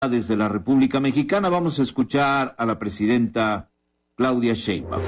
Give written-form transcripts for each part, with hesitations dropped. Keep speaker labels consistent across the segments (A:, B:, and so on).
A: desde la República Mexicana. Vamos a escuchar a la presidenta Claudia Sheinbaum.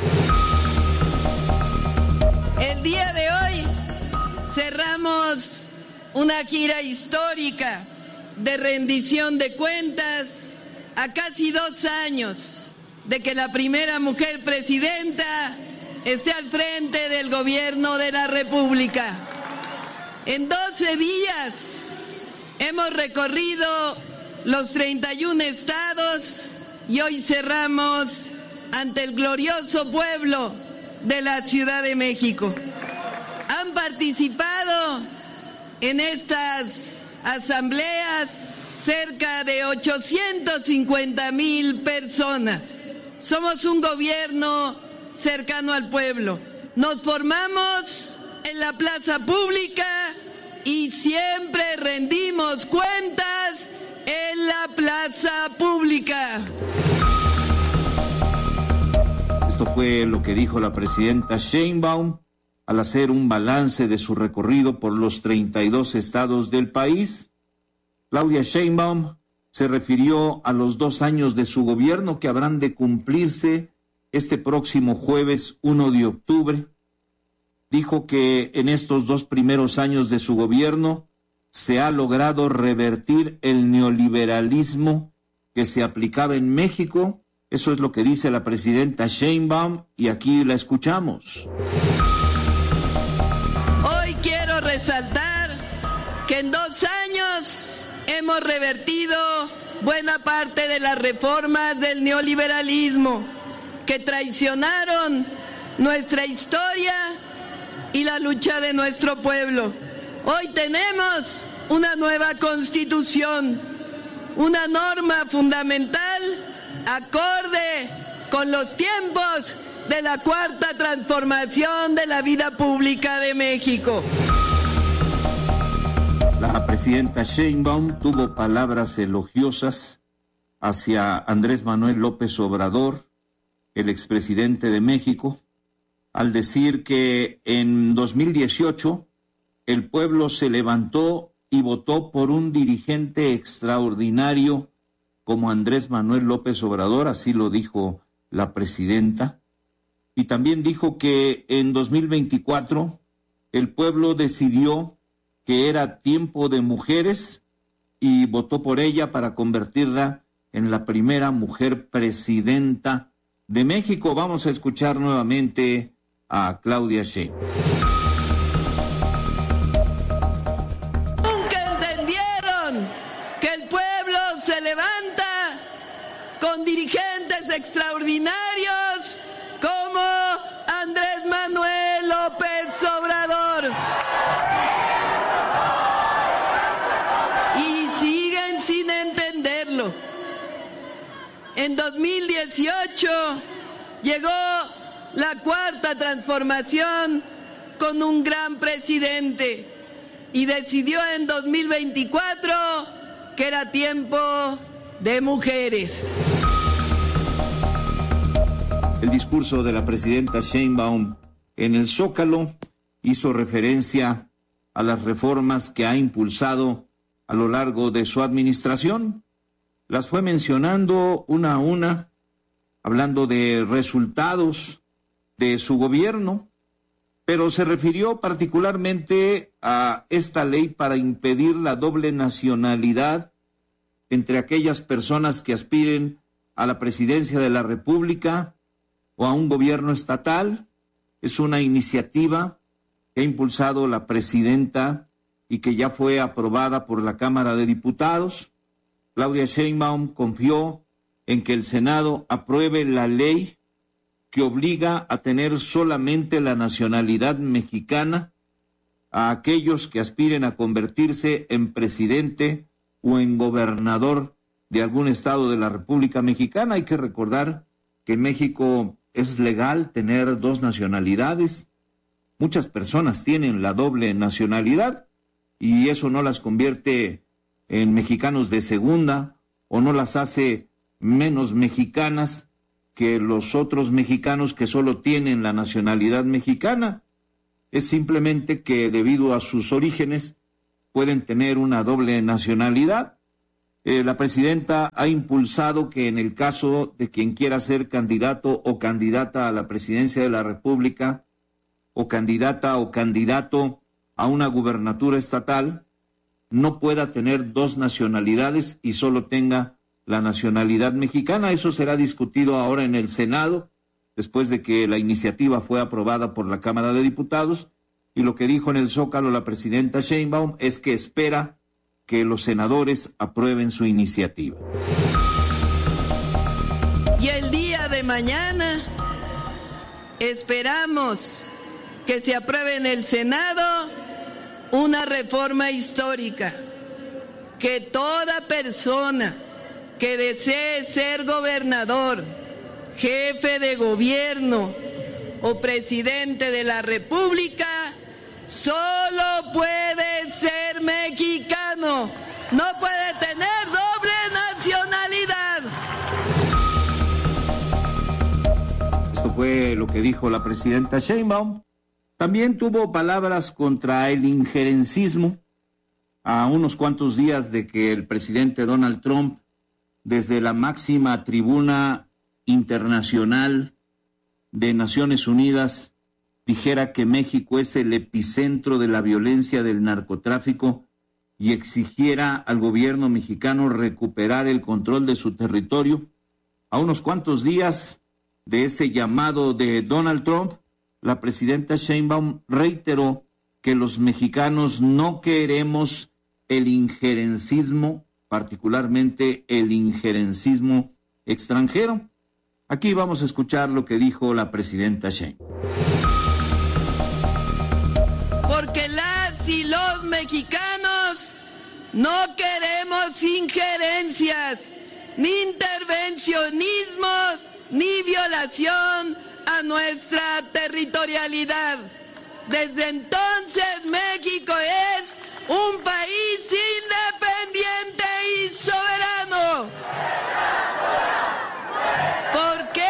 B: El día de hoy cerramos una gira histórica de rendición de cuentas a casi 2 años de que la primera mujer presidenta esté al frente del gobierno de la República. En 12 días hemos recorrido los 31 estados y hoy cerramos ante el glorioso pueblo de la Ciudad de México. Han participado en estas asambleas cerca de 850,000 personas. Somos un gobierno cercano al pueblo. Nos formamos en la plaza pública y siempre rendimos cuentas en la plaza pública.
A: Esto fue lo que dijo la presidenta Sheinbaum al hacer un balance de su recorrido por los 32 estados del país. Claudia Sheinbaum se refirió a los 2 años de su gobierno que habrán de cumplirse este próximo jueves 1 de octubre. Dijo que en estos 2 primeros años de su gobierno se ha logrado revertir el neoliberalismo que se aplicaba en México. Eso es lo que dice la presidenta Sheinbaum y aquí la escuchamos.
B: Hoy quiero resaltar que en 2 años hemos revertido buena parte de las reformas del neoliberalismo que traicionaron nuestra historia y la lucha de nuestro pueblo. Hoy tenemos una nueva constitución, una norma fundamental acorde con los tiempos de la cuarta transformación de la vida pública de México.
A: La presidenta Sheinbaum tuvo palabras elogiosas hacia Andrés Manuel López Obrador, el expresidente de México, al decir que en 2018 el pueblo se levantó y votó por un dirigente extraordinario como Andrés Manuel López Obrador, así lo dijo la presidenta, y también dijo que en 2024 el pueblo decidió que era tiempo de mujeres y votó por ella para convertirla en la primera mujer presidenta de México. Vamos a escuchar nuevamente a Claudia Sheinbaum.
B: Nunca entendieron que el pueblo se levanta con dirigentes extraordinarios como Andrés Manuel López Obrador. Y siguen sin entenderlo. En 2018 llegó la cuarta transformación con un gran presidente y decidió en 2024 que era tiempo de mujeres.
A: El discurso de la presidenta Sheinbaum en el Zócalo hizo referencia a las reformas que ha impulsado a lo largo de su administración. Las fue mencionando una a una, hablando de resultados de su gobierno, pero se refirió particularmente a esta ley para impedir la doble nacionalidad entre aquellas personas que aspiren a la presidencia de la República o a un gobierno estatal. Es una iniciativa que ha impulsado la presidenta y que ya fue aprobada por la Cámara de Diputados. Claudia Sheinbaum confió en que el Senado apruebe la ley que obliga a tener solamente la nacionalidad mexicana a aquellos que aspiren a convertirse en presidente o en gobernador de algún estado de la República Mexicana. Hay que recordar que en México es legal tener 2 nacionalidades. Muchas personas tienen la doble nacionalidad y eso no las convierte en mexicanos de segunda o no las hace menos mexicanas que los otros mexicanos que solo tienen la nacionalidad mexicana. Es simplemente que debido a sus orígenes pueden tener una doble nacionalidad. La presidenta ha impulsado que en el caso de quien quiera ser candidato o candidata a la presidencia de la República, o candidata o candidato a una gubernatura estatal, no pueda tener dos nacionalidades y solo tenga la nacionalidad mexicana. Eso será discutido ahora en el Senado, después de que la iniciativa fue aprobada por la Cámara de Diputados, y lo que dijo en el Zócalo la presidenta Sheinbaum es que espera que los senadores aprueben su iniciativa.
B: Y el día de mañana esperamos que se apruebe en el Senado una reforma histórica, que toda persona que desee ser gobernador, jefe de gobierno o presidente de la República solo puede ser mexicano, no puede tener doble nacionalidad.
A: Esto fue lo que dijo la presidenta Sheinbaum. También tuvo palabras contra el injerencismo a unos cuantos días de que el presidente Donald Trump, desde la máxima tribuna internacional de Naciones Unidas, dijera que México es el epicentro de la violencia del narcotráfico y exigiera al gobierno mexicano recuperar el control de su territorio. A unos cuantos días de ese llamado de Donald Trump, la presidenta Sheinbaum reiteró que los mexicanos no queremos el injerencismo, particularmente el injerencismo extranjero. Aquí vamos a escuchar lo que dijo la presidenta Sheinbaum.
B: Porque las y los mexicanos no queremos injerencias, ni intervencionismos, ni violación a nuestra territorialidad. Desde entonces México es un país independiente y soberano. Porque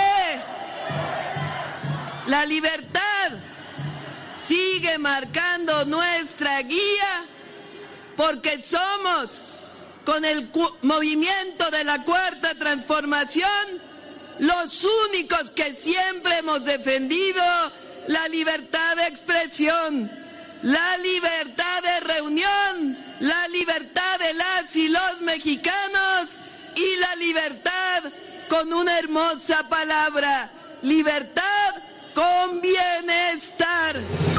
B: la libertad sigue marcando nuestra guía, porque somos, con el movimiento de la Cuarta Transformación, los únicos que siempre hemos defendido la libertad de expresión, la libertad de reunión, la libertad de las y los mexicanos y la libertad con una hermosa palabra: libertad con bienestar.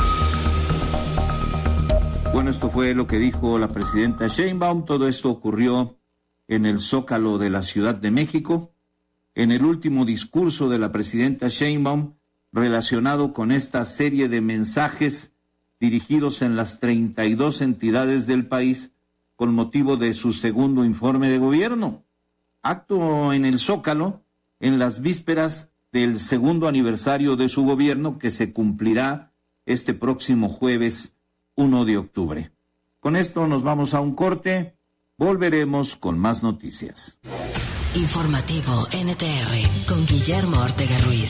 A: Bueno, esto fue lo que dijo la presidenta Sheinbaum. Todo esto ocurrió en el Zócalo de la Ciudad de México. En el último discurso de la presidenta Sheinbaum, relacionado con esta serie de mensajes dirigidos en las 32 entidades del país con motivo de su segundo informe de gobierno. Acto en el Zócalo en las vísperas del segundo aniversario de su gobierno, que se cumplirá este próximo jueves 1 de octubre. Con esto nos vamos a un corte. Volveremos con más noticias.
C: Informativo NTR con Guillermo Ortega Ruiz.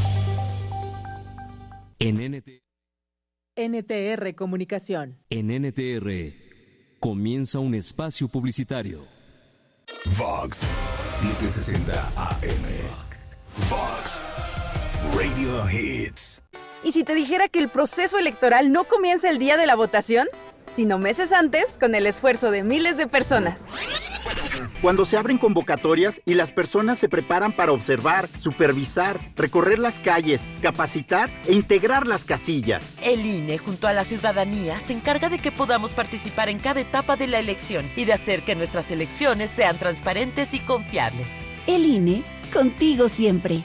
D: En
E: NTR Comunicación.
D: En NTR comienza un espacio publicitario.
F: Vox 760 AM. Vox Radio Hits.
G: ¿Y si te dijera que el proceso electoral no comienza el día de la votación, sino meses antes, con el esfuerzo de miles de personas?
H: Cuando se abren convocatorias y las personas se preparan para observar, supervisar, recorrer las calles, capacitar e integrar las casillas.
I: El INE, junto a la ciudadanía, se encarga de que podamos participar en cada etapa de la elección y de hacer que nuestras elecciones sean transparentes y confiables.
J: El INE, contigo siempre.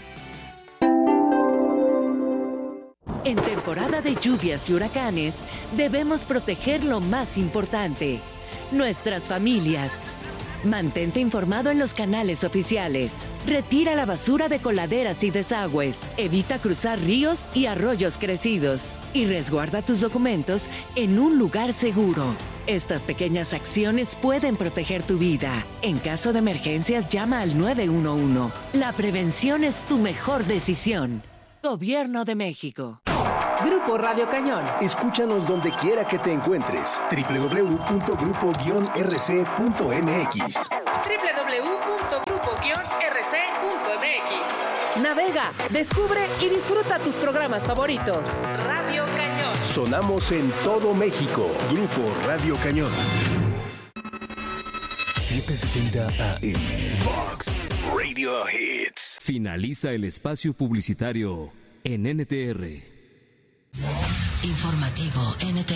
E: En temporada de lluvias y huracanes, debemos proteger lo más importante: nuestras familias. Mantente informado en los canales oficiales. Retira la basura de coladeras y desagües. Evita cruzar ríos y arroyos crecidos. Y resguarda tus documentos en un lugar seguro. Estas pequeñas acciones pueden proteger tu vida. En caso de emergencias, llama al 911. La prevención es tu mejor decisión. Gobierno de México. Grupo Radio Cañón.
F: Escúchanos donde quiera que te encuentres. www.grupo-rc.mx.
K: www.grupo-rc.mx. Navega, descubre y disfruta tus programas favoritos. Radio Cañón.
F: Sonamos en todo México. Grupo Radio Cañón. 760 AM. Vox Radio Hits.
D: Finaliza el espacio publicitario en NTR.
C: Informativo NTR.